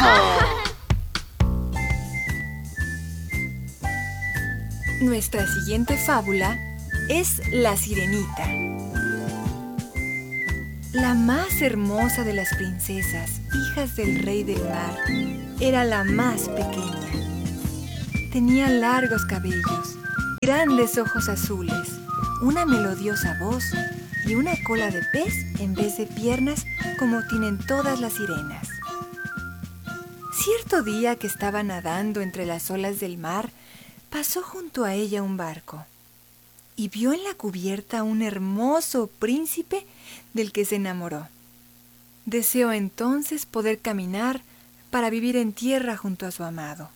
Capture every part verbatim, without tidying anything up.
Nuestra siguiente fábula es La Sirenita. La más hermosa de las princesas, hijas del rey del mar, era la más pequeña. Tenía largos cabellos, grandes ojos azules, una melodiosa voz y una cola de pez en vez de piernas como tienen todas las sirenas. Cierto día que estaba nadando entre las olas del mar, pasó junto a ella un barco y vio en la cubierta a un hermoso príncipe del que se enamoró. Deseó entonces poder caminar para vivir en tierra junto a su amado.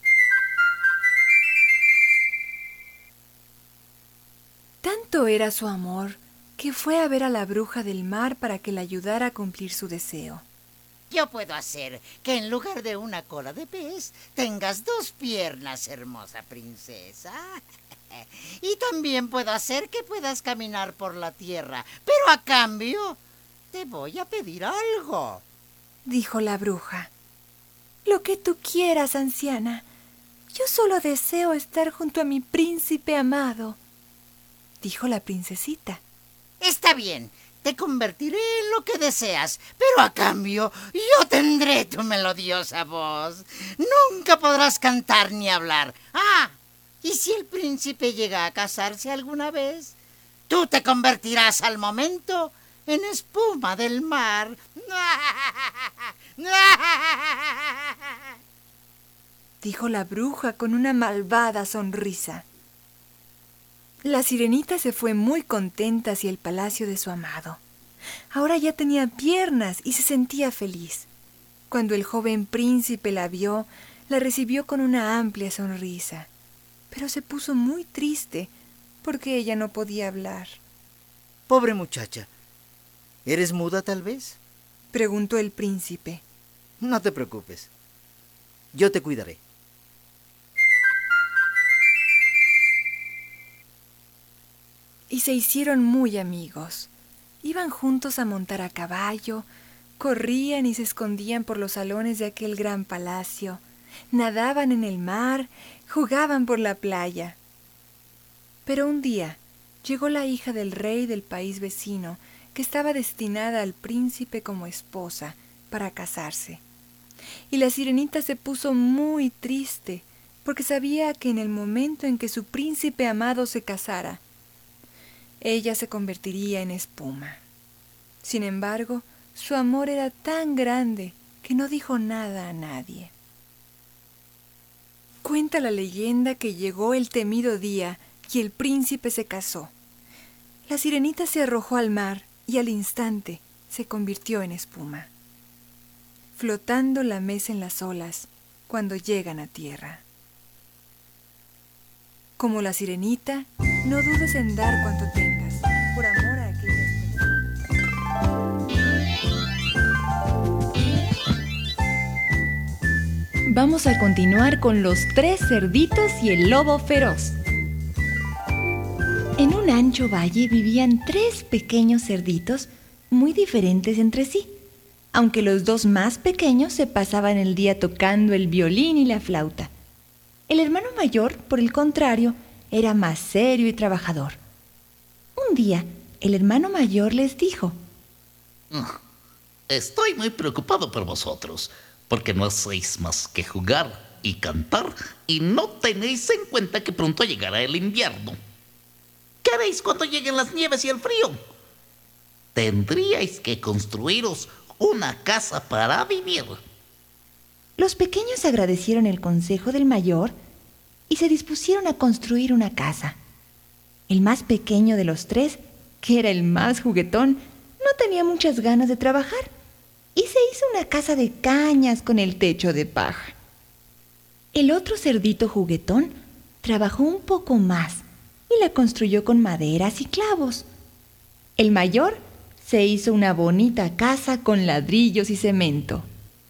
Tanto era su amor que fue a ver a la bruja del mar para que la ayudara a cumplir su deseo. Yo puedo hacer que en lugar de una cola de pez tengas dos piernas, hermosa princesa. Y también puedo hacer que puedas caminar por la tierra, pero a cambio te voy a pedir algo, dijo la bruja. Lo que tú quieras, anciana. Yo solo deseo estar junto a mi príncipe amado, dijo la princesita. Está bien, te convertiré en lo que deseas, pero a cambio yo tendré tu melodiosa voz. Nunca podrás cantar ni hablar. Ah, y si el príncipe llega a casarse alguna vez, tú te convertirás al momento en espuma del mar. Dijo la bruja con una malvada sonrisa. La sirenita se fue muy contenta hacia el palacio de su amado. Ahora ya tenía piernas y se sentía feliz. Cuando el joven príncipe la vio, la recibió con una amplia sonrisa, pero se puso muy triste porque ella no podía hablar. Pobre muchacha, ¿eres muda tal vez?, preguntó el príncipe. No te preocupes, yo te cuidaré. Y se hicieron muy amigos. Iban juntos a montar a caballo, corrían y se escondían por los salones de aquel gran palacio, nadaban en el mar, jugaban por la playa. Pero un día llegó la hija del rey del país vecino, que estaba destinada al príncipe como esposa para casarse. Y la sirenita se puso muy triste, porque sabía que en el momento en que su príncipe amado se casara, ella se convertiría en espuma. Sin embargo, su amor era tan grande que no dijo nada a nadie. Cuenta la leyenda que llegó el temido día y el príncipe se casó. La sirenita se arrojó al mar y al instante se convirtió en espuma, flotando la mesa en las olas cuando llegan a tierra. Como la sirenita, no dudes en dar cuanto tengas, por amor a aquellas personas. Vamos a continuar con los tres cerditos y el lobo feroz. En un ancho valle vivían tres pequeños cerditos muy diferentes entre sí, aunque los dos más pequeños se pasaban el día tocando el violín y la flauta. El hermano mayor, por el contrario, era más serio y trabajador. Un día, el hermano mayor les dijo: Estoy muy preocupado por vosotros, porque no hacéis más que jugar y cantar y no tenéis en cuenta que pronto llegará el invierno. ¿Qué haréis cuando lleguen las nieves y el frío? Tendríais que construiros una casa para vivir. Los pequeños agradecieron el consejo del mayor y se dispusieron a construir una casa. El más pequeño de los tres, que era el más juguetón, no tenía muchas ganas de trabajar y se hizo una casa de cañas con el techo de paja. El otro cerdito juguetón trabajó un poco más y la construyó con maderas y clavos. El mayor se hizo una bonita casa con ladrillos y cemento.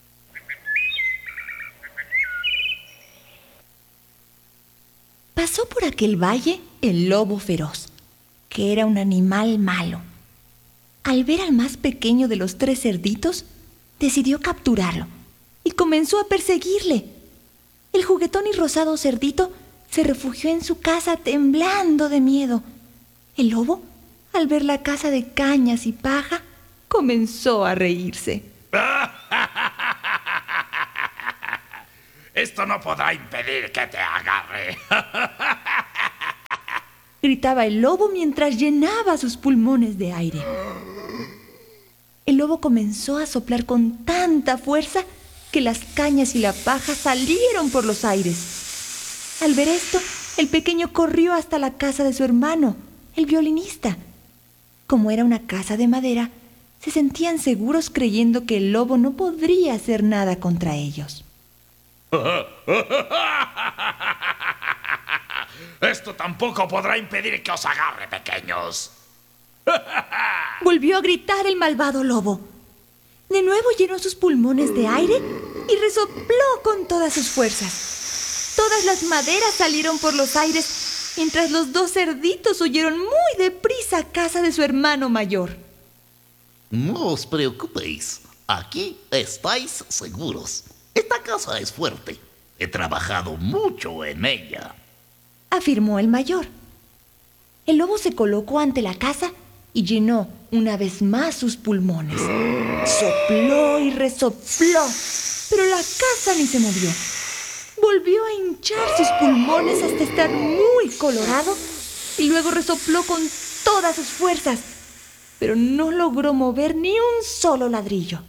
Pasó por aquel valle el lobo feroz, que era un animal malo. Al ver al más pequeño de los tres cerditos, decidió capturarlo y comenzó a perseguirle. El juguetón y rosado cerdito se refugió en su casa temblando de miedo. El lobo, al ver la casa de cañas y paja, comenzó a reírse. Esto no podrá impedir que te agarre. Gritaba el lobo mientras llenaba sus pulmones de aire. El lobo comenzó a soplar con tanta fuerza que las cañas y la paja salieron por los aires. Al ver esto, el pequeño corrió hasta la casa de su hermano, el violinista. Como era una casa de madera, se sentían seguros creyendo que el lobo no podría hacer nada contra ellos. Esto tampoco podrá impedir que os agarre, pequeños. Volvió a gritar el malvado lobo. De nuevo llenó sus pulmones de aire y resopló con todas sus fuerzas. Todas las maderas salieron por los aires, mientras los dos cerditos huyeron muy deprisa a casa de su hermano mayor. No os preocupéis, aquí estáis seguros. Esta casa es fuerte. He trabajado mucho en ella, afirmó el mayor. El lobo se colocó ante la casa y llenó una vez más sus pulmones. Sopló y resopló, pero la casa ni se movió. Volvió a hinchar sus pulmones hasta estar muy colorado y luego resopló con todas sus fuerzas, pero no logró mover ni un solo ladrillo.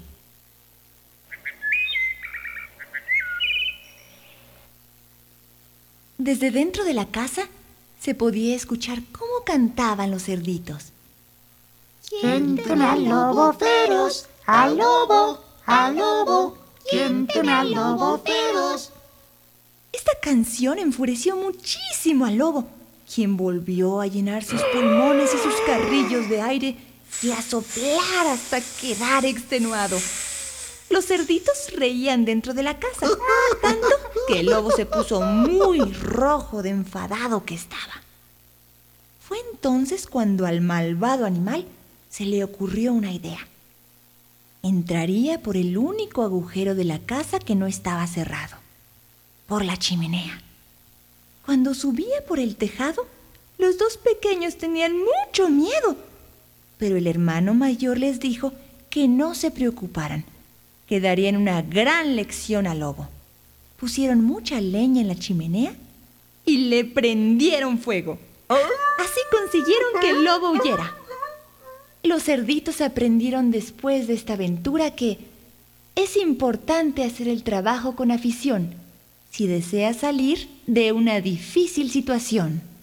Desde dentro de la casa se podía escuchar cómo cantaban los cerditos. ¿Quién teme al lobo feroz? Al lobo, al lobo. ¿Quién teme al lobo feroz? Esta canción enfureció muchísimo al lobo, quien volvió a llenar sus pulmones y sus carrillos de aire y a soplar hasta quedar extenuado. Los cerditos reían dentro de la casa, tanto que el lobo se puso muy rojo de enfadado que estaba. Fue entonces cuando al malvado animal se le ocurrió una idea. Entraría por el único agujero de la casa que no estaba cerrado, por la chimenea. Cuando subía por el tejado, los dos pequeños tenían mucho miedo, pero el hermano mayor les dijo que no se preocuparan, que darían una gran lección al lobo. Pusieron mucha leña en la chimenea y le prendieron fuego. Así consiguieron que el lobo huyera. Los cerditos aprendieron después de esta aventura que es importante hacer el trabajo con afición si deseas salir de una difícil situación.